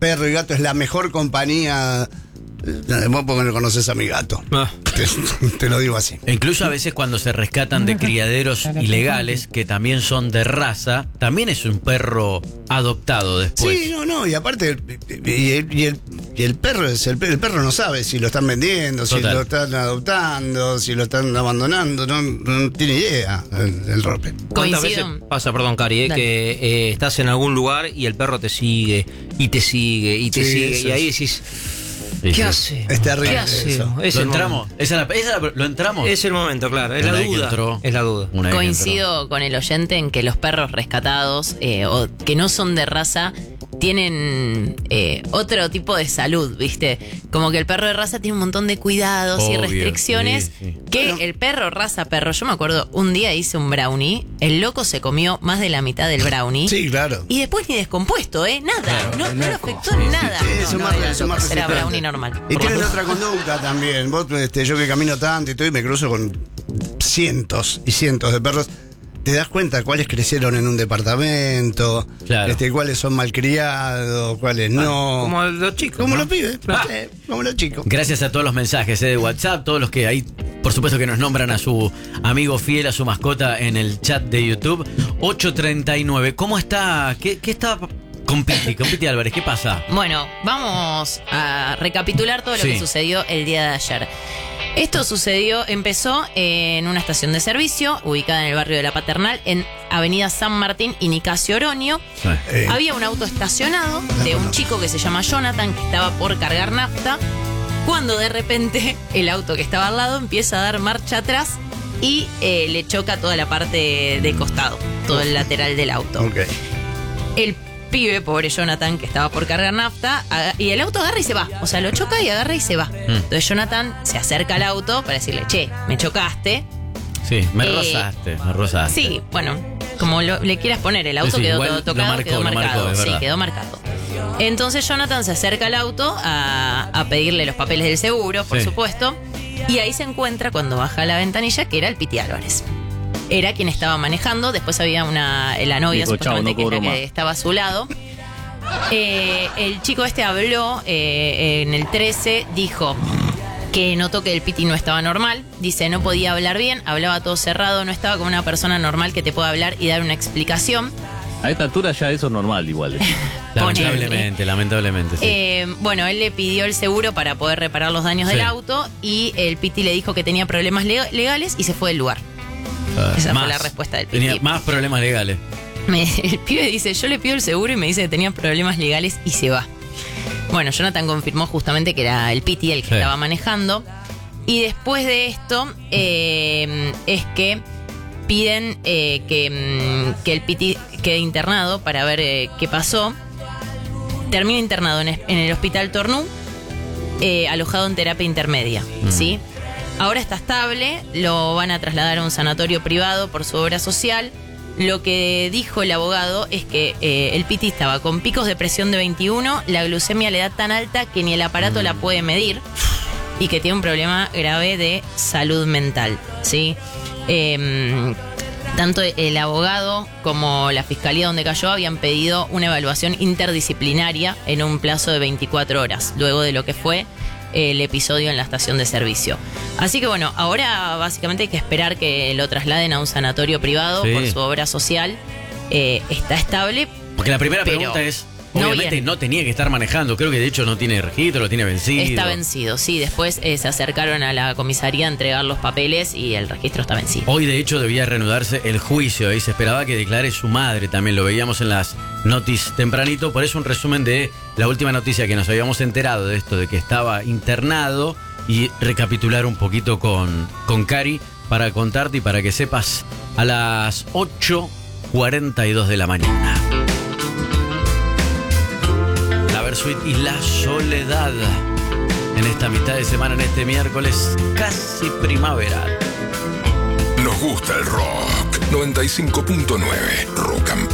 perro y gato es la mejor compañía. Vos porque no conoces a mi gato. Te lo digo así. Incluso a veces cuando se rescatan de criaderos ilegales, que también son de raza, también es un perro adoptado después. Sí, no, y aparte, y el perro el perro no sabe si lo están vendiendo, si lo están adoptando, si lo están abandonando, no tiene idea el rope. ¿Cuántas veces pasa, perdón, Cari, que estás en algún lugar y el perro te sigue, y te sigue, y te sigue, y ahí decís... ¿Qué hace? Es terrible. ¿Qué hace? Eso. Es ¿Lo el entramos? ¿Lo entramos? Es el momento, claro. Es la duda. Es la duda. Coincido con el oyente en que los perros rescatados o que no son de raza tienen otro tipo de salud, ¿viste? Como que el perro de raza tiene un montón de cuidados y restricciones que el perro raza perro. Yo me acuerdo, un día hice un brownie, el loco se comió más de la mitad del brownie. Sí, claro. Y después ni descompuesto, nada. Claro, no le afectó nada. Era brownie normal. Y tienen otra conducta también. Vos, yo que camino tanto y todo y me cruzo con cientos y cientos de perros. Te das cuenta cuáles crecieron en un departamento, claro. Cuáles son malcriados, cuáles no. Como los chicos. Como ¿no? los pibes, como los chicos. Gracias a todos los mensajes de WhatsApp, todos los que ahí, por supuesto que nos nombran a su amigo fiel, a su mascota en el chat de YouTube. 839. ¿Cómo está? ¿Qué está con Piti Álvarez? ¿Qué pasa? Bueno, vamos a recapitular todo lo que sucedió el día de ayer. Esto empezó en una estación de servicio ubicada en el barrio de La Paternal, en Avenida San Martín y Nicasio Oroño. Había un auto estacionado de un chico que se llama Jonathan, que estaba por cargar nafta, cuando de repente el auto que estaba al lado empieza a dar marcha atrás y le choca toda la parte de costado, todo el lateral del auto. Okay. El pibe, pobre Jonathan, que estaba por cargar nafta, y el auto agarra y se va. O sea, lo choca y agarra y se va. Entonces Jonathan se acerca al auto para decirle, che, me chocaste. Sí, me rozaste. Sí, bueno, como le quieras poner, el auto quedó todo tocado, quedó marcado. Sí, quedó marcado. Entonces Jonathan se acerca al auto a pedirle los papeles del seguro, por supuesto, y ahí se encuentra, cuando baja la ventanilla, que era el Piti Álvarez. Era quien estaba manejando. Después había la novia, supuestamente, que es la que estaba a su lado. El chico habló en el 13, dijo que notó que el Piti no estaba normal. Dice, no podía hablar bien, hablaba todo cerrado, no estaba como una persona normal que te pueda hablar y dar una explicación. A esta altura ya eso es normal igual. Lamentablemente, sí. Bueno, él le pidió el seguro para poder reparar los daños del auto y el Piti le dijo que tenía problemas legales y se fue del lugar. Esa fue la respuesta del Piti. Tenía más problemas legales. El pibe dice, yo le pido el seguro y me dice que tenía problemas legales y se va. Bueno, Jonathan confirmó justamente que era el Piti el que estaba manejando. Y después de esto es que piden que el Piti quede internado para ver qué pasó. Termina internado en el hospital Tornú, alojado en terapia intermedia, ¿sí? Ahora está estable, lo van a trasladar a un sanatorio privado por su obra social. Lo que dijo el abogado es que el Piti estaba con picos de presión de 21, la glucemia le da tan alta que ni el aparato la puede medir y que tiene un problema grave de salud mental, ¿sí? Tanto el abogado como la fiscalía donde cayó habían pedido una evaluación interdisciplinaria en un plazo de 24 horas, luego de lo que fue el episodio en la estación de servicio. Así que bueno, ahora básicamente hay que esperar que lo trasladen a un sanatorio privado por su obra social. Está estable. Porque la primera pregunta es, obviamente no tenía que estar manejando, creo que de hecho no tiene registro, lo tiene vencido. Está vencido, sí, después se acercaron a la comisaría a entregar los papeles y el registro está vencido. Hoy de hecho debía reanudarse el juicio y se esperaba que declare su madre, también lo veíamos en las noticias tempranito, por eso un resumen de la última noticia que nos habíamos enterado de esto, de que estaba internado, y recapitular un poquito con Cari para contarte y para que sepas a las 8:42 de la mañana. La Versuit y La Soledad en esta mitad de semana, en este miércoles casi primaveral. Nos gusta el rock. 95.9 Rock and Pop.